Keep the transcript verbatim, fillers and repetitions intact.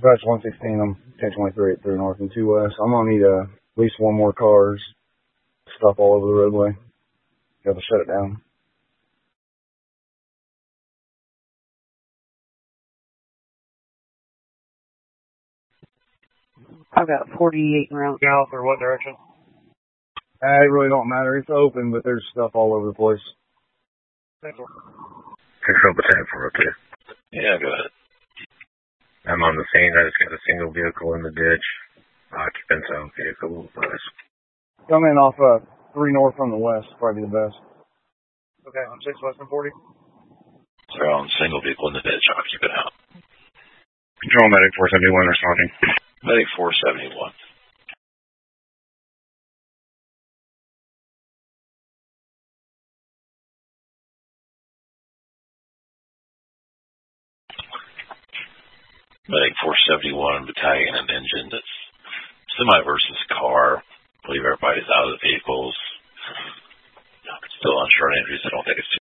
Dispatch one sixteen, I'm ten twenty-three at three North and two West. I'm going to need uh, at least one more cars. Stuff all over the roadway. You have to shut it down. I've got forty-eight rounds. South or what direction? Uh, it really don't matter. It's open, but there's stuff all over the place. Central. Control ten four oh two. Yeah, go ahead. I'm on the scene. I just got a single vehicle in the ditch. Occupants of vehicle. Come in off uh, three North from the west. Probably the best. Okay, on six West and forty. They're on single vehicle in the ditch. Occupant out. Control medic four seventy-one responding. Medic four seventy-one. Medic four seventy-one, battalion and engine. That's semi versus car. I believe everybody's out of the vehicles. Still on short injuries. I don't think it's